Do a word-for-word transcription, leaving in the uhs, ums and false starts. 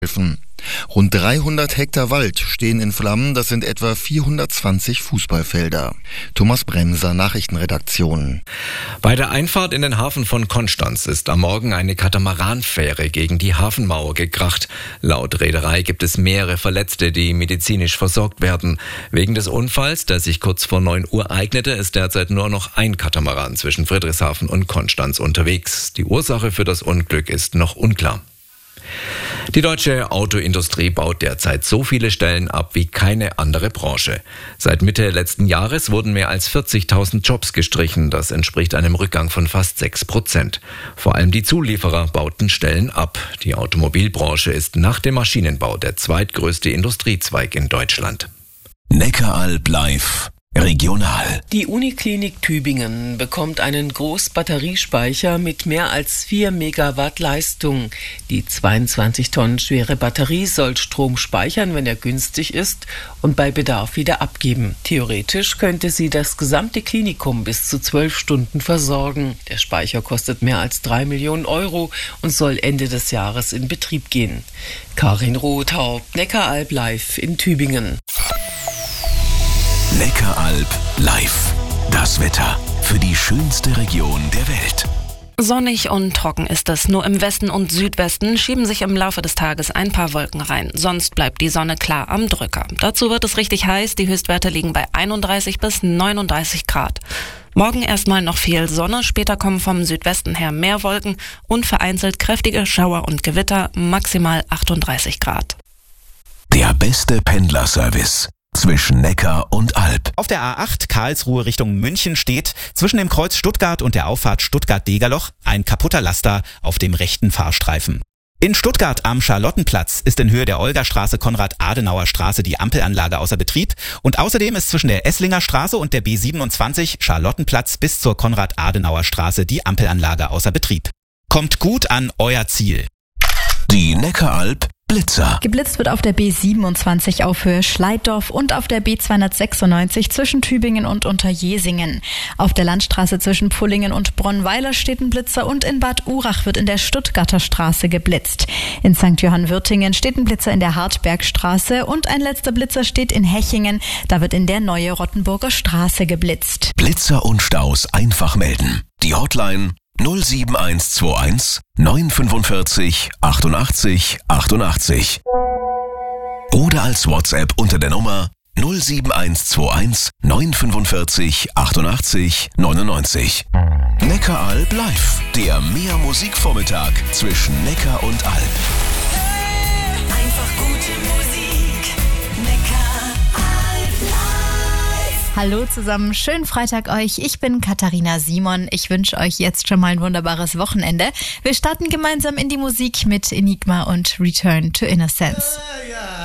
Rund dreihundert Hektar Wald stehen in Flammen, das sind etwa vierhundertzwanzig Fußballfelder. Thomas Bremser, Nachrichtenredaktion. Bei der Einfahrt in den Hafen von Konstanz ist am Morgen eine Katamaranfähre gegen die Hafenmauer gekracht. Laut Reederei gibt es mehrere Verletzte, die medizinisch versorgt werden. Wegen des Unfalls, der sich kurz vor neun Uhr ereignete, ist derzeit nur noch ein Katamaran zwischen Friedrichshafen und Konstanz unterwegs. Die Ursache für das Unglück ist noch unklar. Die deutsche Autoindustrie baut derzeit so viele Stellen ab wie keine andere Branche. Seit Mitte letzten Jahres wurden mehr als vierzigtausend Jobs gestrichen. Das entspricht einem Rückgang von fast sechs Prozent. Vor allem die Zulieferer bauten Stellen ab. Die Automobilbranche ist nach dem Maschinenbau der zweitgrößte Industriezweig in Deutschland. Neckaralb live. Regional. Die Uniklinik Tübingen bekommt einen Großbatteriespeicher mit mehr als vier Megawatt Leistung. Die zweiundzwanzig Tonnen schwere Batterie soll Strom speichern, wenn er günstig ist, und bei Bedarf wieder abgeben. Theoretisch könnte sie das gesamte Klinikum bis zu zwölf Stunden versorgen. Der Speicher kostet mehr als drei Millionen Euro und soll Ende des Jahres in Betrieb gehen. Karin Rothaupt, Neckaralb live in Tübingen. Neckaralb live. Das Wetter für die schönste Region der Welt. Sonnig und trocken ist es. Nur im Westen und Südwesten schieben sich im Laufe des Tages ein paar Wolken rein. Sonst bleibt die Sonne klar am Drücker. Dazu wird es richtig heiß. Die Höchstwerte liegen bei einunddreißig bis neununddreißig Grad. Morgen erstmal noch viel Sonne. Später kommen vom Südwesten her mehr Wolken und vereinzelt kräftige Schauer und Gewitter. Maximal achtunddreißig Grad. Der beste Pendlerservice zwischen Neckar und Alb. Auf der A acht Karlsruhe Richtung München steht zwischen dem Kreuz Stuttgart und der Auffahrt Stuttgart-Degerloch ein kaputter Laster auf dem rechten Fahrstreifen. In Stuttgart am Charlottenplatz ist in Höhe der Olgastraße Konrad-Adenauer-Straße die Ampelanlage außer Betrieb und außerdem ist zwischen der Esslinger Straße und der B siebenundzwanzig Charlottenplatz bis zur Konrad-Adenauer-Straße die Ampelanlage außer Betrieb. Kommt gut an euer Ziel. Die Neckaralb Blitzer. Geblitzt wird auf der B siebenundzwanzig auf Höhe Schleiddorf und auf der B zweihundertsechsundneunzig zwischen Tübingen und Unterjesingen. Auf der Landstraße zwischen Pullingen und Bronnweiler steht ein Blitzer und in Bad Urach wird in der Stuttgarter Straße geblitzt. In Sankt Johann-Würtingen steht ein Blitzer in der Hartbergstraße und ein letzter Blitzer steht in Hechingen. Da wird in der Neue Rottenburger Straße geblitzt. Blitzer und Staus einfach melden. Die Hotline null sieben eins zwei eins neun fünfundvierzig achtundachtzig achtundachtzig oder als WhatsApp unter der Nummer null sieben eins zwei eins neun fünfundvierzig achtundachtzig neunundneunzig. Neckaralb live, der Mehr-Musik-Vormittag zwischen Neckar und Alb. Einfach gute Musik. Neckaralb live. Hallo zusammen, schönen Freitag euch. Ich bin Katharina Simon. Ich wünsche euch jetzt schon mal ein wunderbares Wochenende. Wir starten gemeinsam in die Musik mit Enigma und Return to Innocence.